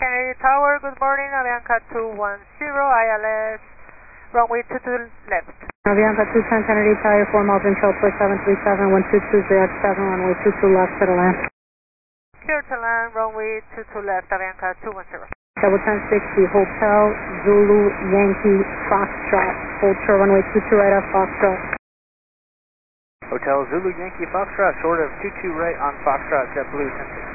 Kennedy Tower, good morning, Avianca 210, ILS, runway 22 left. Avianca 210 Kennedy Tower, 4 miles in control, 737, 1220X7, runway 22 left, clear to land. Clear to land, runway 22 left, Avianca 210. Double 1060, Hotel Zulu Yankee Foxtrot, hold short runway 22 right off Foxtrot. Hotel Zulu Yankee Foxtrot, short of 22 right on Foxtrot, JetBlue 1060.